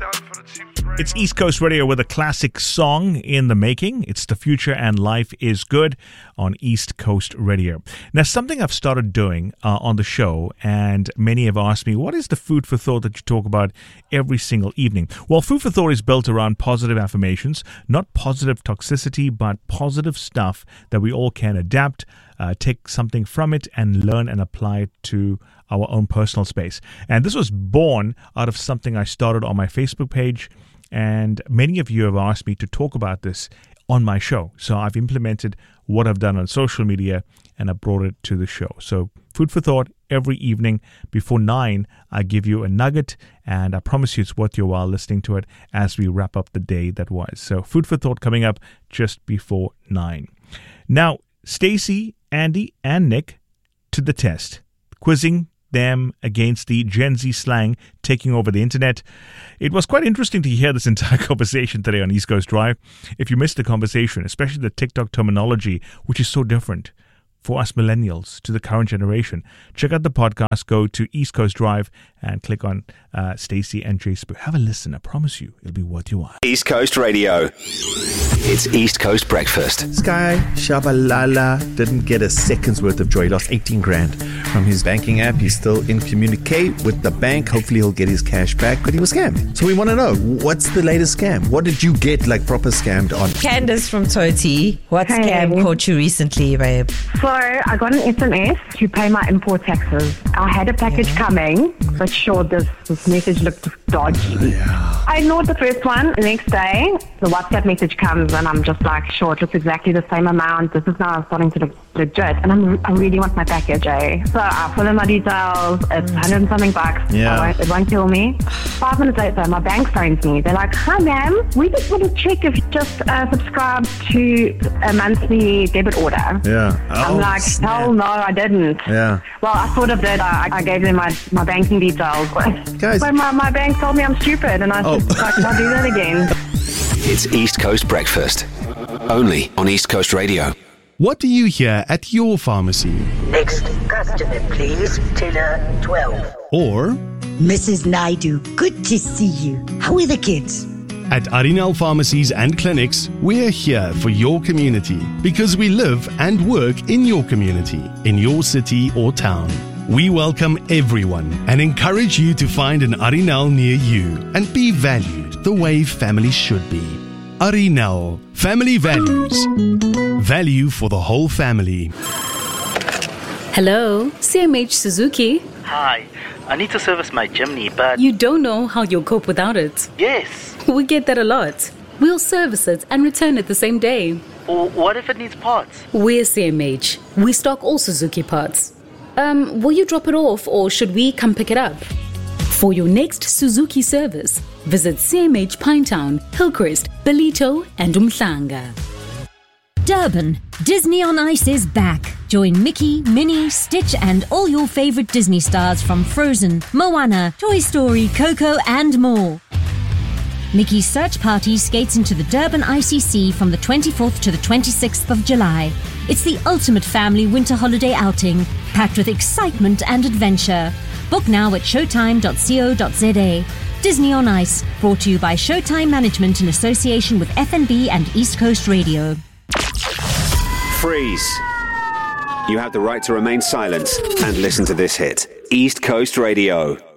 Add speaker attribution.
Speaker 1: It's East Coast Radio with a classic song in the making. It's The Future and Life is Good on East Coast Radio. Now, something I've started doing on the show, and many have asked me, what is the food for thought that you talk about every single evening? Well, food for thought is built around positive affirmations, not positive toxicity, but positive stuff that we all can adapt, take something from it and learn and apply it to our own personal space. And this was born out of something I started on my Facebook page, and many of you have asked me to talk about this on my show. So I've implemented what I've done on social media and I brought it to the show. So food for thought every evening before 9, I give you a nugget, and I promise you it's worth your while listening to it as we wrap up the day that was. So food for thought coming up just before 9. Now, Stacey, Andy, and Nick to the test, quizzing them against the Gen Z slang taking over the internet. It was quite interesting to hear this entire conversation today on East Coast Drive. If you missed the conversation, especially the TikTok terminology, which is so different for us millennials to the current generation, check out the podcast, go to East Coast Drive and click on Stacey and Jay Spoo. Have a listen. I promise you, it'll be worth your while.
Speaker 2: East Coast Radio. It's East Coast Breakfast.
Speaker 3: Sky Shabalala didn't get a second's worth of joy. He lost 18 grand from his banking app. He's still in communique with the bank. Hopefully he'll get his cash back, but he was scammed. So we want to know, what's the latest scam? What did you get like proper scammed on?
Speaker 4: Candace from Toti, what scam caught you recently, babe?
Speaker 5: So I got an SMS to pay my import taxes. I had a package coming, but sure, this message looked dodgy. I ignored the first one. The next day, the WhatsApp message comes and I'm just like, sure, it looks exactly the same amount. This is now starting to look legit. And I really want my package, eh? So I fill in my details. It's 100 and something bucks.
Speaker 3: Yeah.
Speaker 5: It won't kill me. 5 minutes later, my bank phones me. They're like, hi, ma'am. We just want to check if you just subscribed to a monthly debit order.
Speaker 3: Yeah.
Speaker 5: I'm like, hell no, I didn't.
Speaker 3: Yeah.
Speaker 5: Well, I sort of did. I gave them my banking details.
Speaker 3: Guys.
Speaker 5: But my bank told me I'm stupid, and I said, I can't do that again.
Speaker 2: It's East Coast Breakfast. Only on East Coast Radio.
Speaker 6: What do you hear at your pharmacy?
Speaker 7: Next customer, please. Teller 12.
Speaker 6: Or
Speaker 7: Mrs. Naidu, good to see you. How are the kids?
Speaker 6: at Arinal Pharmacies and Clinics, we're here for your community because we live and work in your community, in your city or town. We welcome everyone and encourage you to find an Arinal near you and be valued the way family should be. Arinal, family values. Value for the whole family.
Speaker 8: Hello, CMH Suzuki.
Speaker 9: Hi, I need to service my Jimny, but...
Speaker 8: You don't know how you'll cope without it.
Speaker 9: Yes.
Speaker 8: We get that a lot. We'll service it and return it the same day.
Speaker 9: Or what if it needs parts?
Speaker 8: We're CMH. We stock all Suzuki parts. Will you drop it off or should we come pick it up? For your next Suzuki service, visit CMH Pinetown, Hillcrest, Ballito and Umhlanga.
Speaker 10: Durban, Disney on Ice is back. Join Mickey, Minnie, Stitch and all your favorite Disney stars from Frozen, Moana, Toy Story, Coco and more. Mickey's Search Party skates into the Durban ICC from the 24th to the 26th of July. It's the ultimate family winter holiday outing, packed with excitement and adventure. Book now at showtime.co.za. Disney on Ice, brought to you by Showtime Management in association with FNB and East Coast Radio.
Speaker 2: Freeze. You have the right to remain silent and listen to this hit. East Coast Radio.